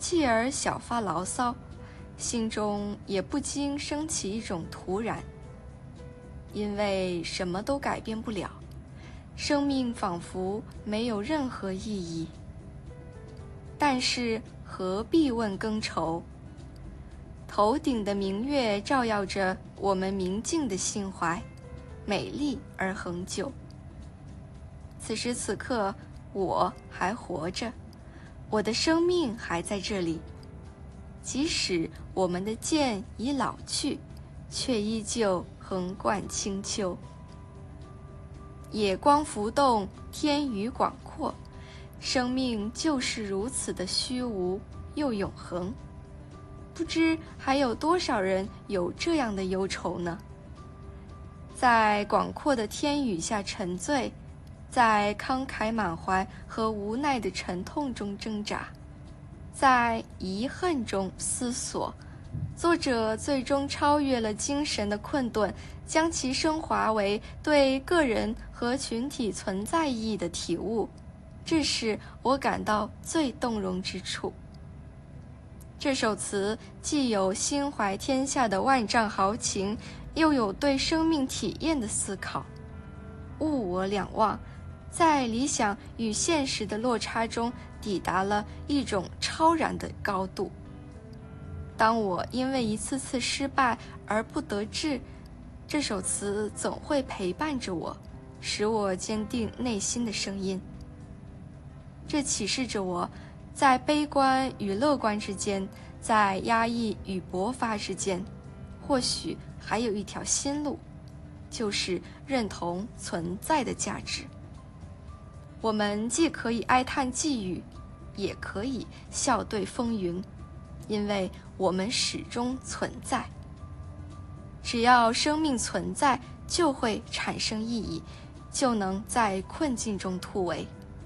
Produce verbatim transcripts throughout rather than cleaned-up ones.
继而小发牢骚，心中也不禁升起一种突然，因为什么都改变不了，生命仿佛没有任何意义。但是何必问更愁？头顶的明月照耀着我们明净的心怀，美丽而恒久。此时此刻，我还活着，我的生命还在这里。即使我们的剑已老去，却依旧横贯清秋。野光浮动，天宇广阔，生命就是如此的虚无又永恒。不知还有多少人有这样的忧愁呢？在广阔的天宇下沉醉，在慷慨满怀和无奈的沉痛中挣扎，在遗恨中思索，作者最终超越了精神的困顿，将其升华为对个人和群体存在意义的体悟，这是我感到最动容之处。这首词既有心怀天下的万丈豪情，又有对生命体验的思考。物我两忘，在理想与现实的落差中抵达了一种超然的高度。当我因为一次次失败而不得志，这首词总会陪伴着我，使我坚定内心的声音。这启示着我，在悲观与乐观之间，在压抑与勃发之间，或许还有一条新路，就是认同存在的价值。我们既可以哀叹寄语，也可以笑对风云，因为我们始终存在。只要生命存在，就会产生意义，就能在困境中突围。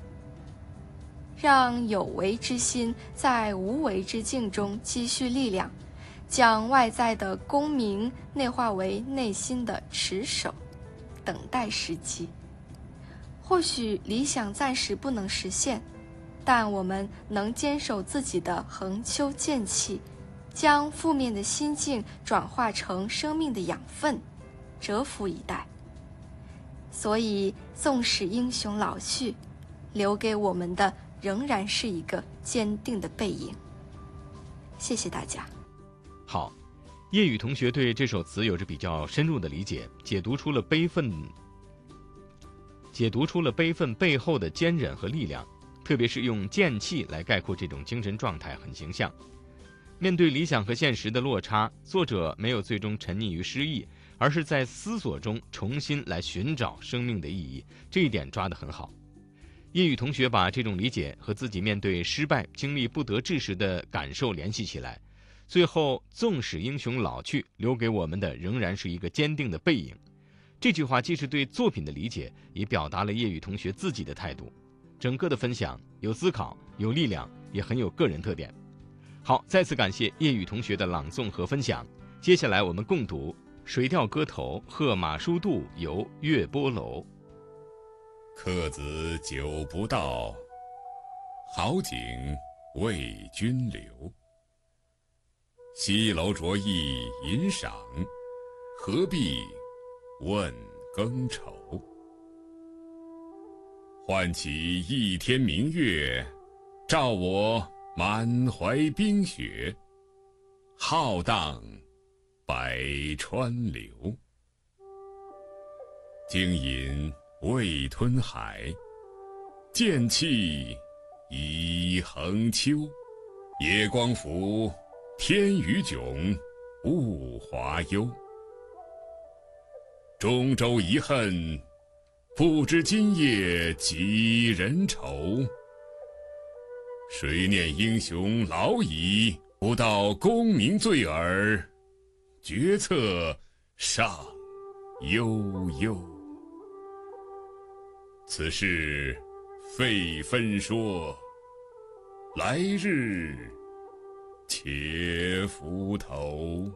让有为之心在无为之境中积蓄力量，将外在的功名内化为内心的持守，等待时机。或许理想暂时不能实现，但我们能坚守自己的横秋剑气，将负面的心境转化成生命的养分，蛰伏以待。所以纵使英雄老去，留给我们的仍然是一个坚定的背影。谢谢大家。 好，叶宇同学对这首词有着比较深入的理解，解读出了悲愤解读出了悲愤背后的坚韧和力量，特别是用剑气来概括这种精神状态，很形象。面对理想和现实的落差，作者没有最终沉溺于失意，而是在思索中重新来寻找生命的意义，这一点抓得很好。叶宇同学把这种理解和自己面对失败、经历不得志时的感受联系起来，最后纵使英雄老去，留给我们的仍然是一个坚定的背影。这句话既是对作品的理解，也表达了叶宇同学自己的态度。整个的分享有思考、有力量，也很有个人特点。好，再次感谢叶宇同学的朗诵和分享。接下来我们共读《水调歌头·贺马书度游月波楼》。 客子久不到，好景为君留。西楼着意饮赏，何必问更愁？唤起一天明月，照我满怀冰雪，浩荡百川流。经饮未吞海，剑气已横秋。野光浮，天宇迥，物华幽。中州遗恨，不知今夜几人愁。谁念英雄老矣，不道功名罪耳，决策尚悠悠。此事费分说，来日且浮头。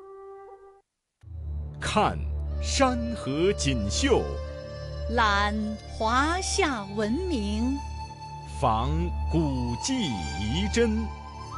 看山河锦绣， 览华夏文明， 访古迹遗珍。